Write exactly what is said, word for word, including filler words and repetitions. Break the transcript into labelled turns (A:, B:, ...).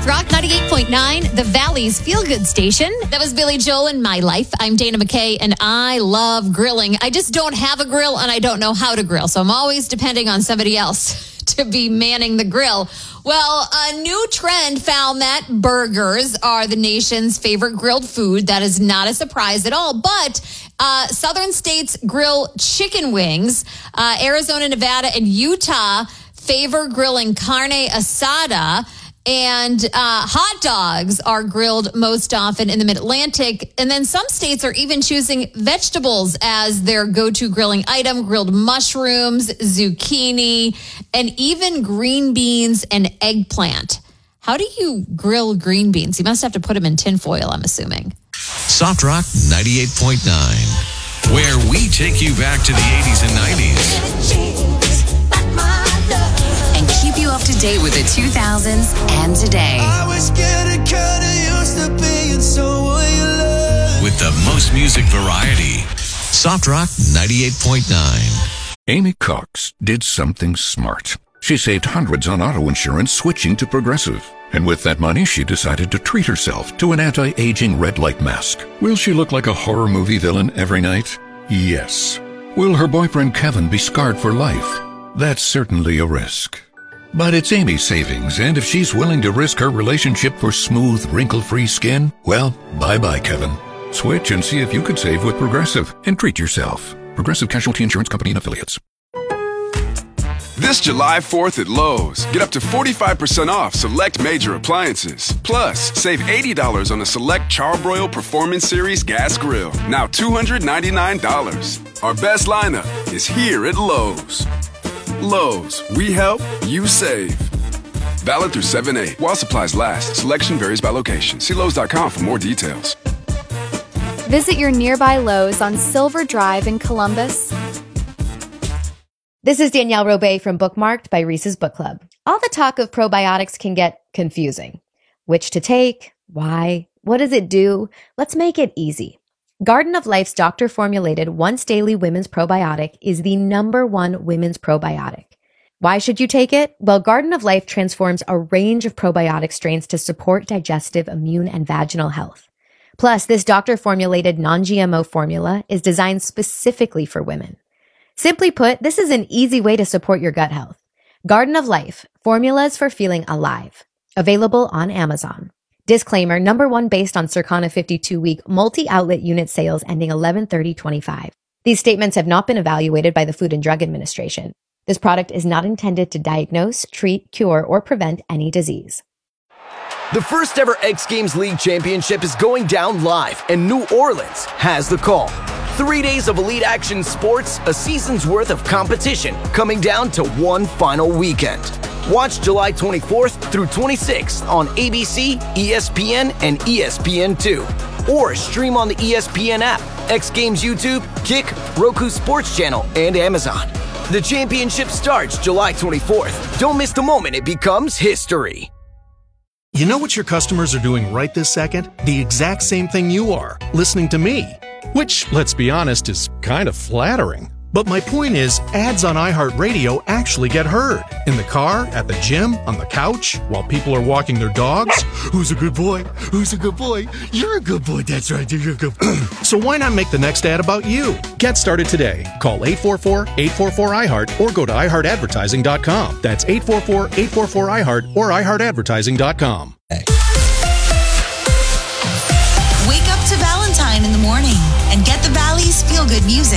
A: Rock ninety-eight point nine, the Valley's feel-good station. That was Billy Joel and My Life. I'm Dana McKay, and I love grilling. I just don't have a grill, and I don't know how to grill, so I'm always depending on somebody else to be manning the grill. Well, a new trend found that burgers are the nation's favorite grilled food. That is not a surprise at all, but uh, southern states grill chicken wings. Uh, Arizona, Nevada, and Utah favor grilling carne asada. And uh, hot dogs are grilled most often in the Mid-Atlantic. And then some states are even choosing vegetables as their go-to grilling item. Grilled mushrooms, zucchini, and even green beans and eggplant. How do you grill green beans? You must have to put them in tinfoil, I'm assuming.
B: Soft Rock ninety-eight point nine, where we take you back to the eighties and nineties.
C: And keep you up to date with the two thousands and today.
D: I was getting kinda used to being someone you love.
B: With the most music variety. Soft Rock ninety-eight point nine.
E: Amy Cox did something smart. She saved hundreds on auto insurance switching to Progressive. And with that money, she decided to treat herself to an anti-aging red light mask. Will she look like a horror movie villain every night? Yes. Will her boyfriend Kevin be scarred for life? That's certainly a risk. But it's Amy's savings, and if she's willing to risk her relationship for smooth, wrinkle-free skin, well, bye-bye, Kevin. Switch and see if you could save with Progressive and treat yourself. Progressive Casualty Insurance Company and Affiliates.
F: This July fourth at Lowe's, get up to forty-five percent off select major appliances. Plus, save eighty dollars on a select Charbroil Performance Series gas grill, now two hundred ninety-nine dollars. Our best lineup is here at Lowe's. Lowe's, we help, you save. Valid through seven eight. While supplies last, selection varies by location. See Lowe's dot com for more details.
G: Visit your nearby Lowe's on Silver Drive in Columbus.
H: This is Danielle Robay from Bookmarked by Reese's Book Club. All the talk of probiotics can get confusing. Which to take? Why? What does it do? Let's make it easy. Garden of Life's doctor-formulated once-daily women's probiotic is the number one women's probiotic. Why should you take it? Well, Garden of Life transforms a range of probiotic strains to support digestive, immune, and vaginal health. Plus, this doctor-formulated non-G M O formula is designed specifically for women. Simply put, this is an easy way to support your gut health. Garden of Life, formulas for feeling alive. Available on Amazon. Disclaimer, number one based on Circana fifty-two week multi-outlet unit sales ending eleven thirty twenty-five. These statements have not been evaluated by the Food and Drug Administration. This product is not intended to diagnose, treat, cure, or prevent any disease.
I: The first ever X Games League Championship is going down live, and New Orleans has the call. Three days of elite action sports, a season's worth of competition, coming down to one final weekend. Watch July twenty-fourth through twenty-sixth on A B C, E S P N, and E S P N two. Or stream on the E S P N app, X Games YouTube, Kick, Roku Sports Channel, and Amazon. The championship starts July twenty-fourth. Don't miss the moment it becomes history.
J: You know what your customers are doing right this second? The exact same thing you are, listening to me. Which, let's be honest, is kind of flattering. But my point is, ads on iHeartRadio actually get heard. In the car, at the gym, on the couch, while people are walking their dogs. Who's a good boy? Who's a good boy? You're a good boy. That's right. You're a good boy. So why not make the next ad about you? Get started today. Call eight four four, eight four four, I heart or go to i heart advertising dot com. That's eight four four, eight four four, I heart or i heart advertising dot com.
C: Wake up to Valentine in the morning and get the Valley's feel-good music.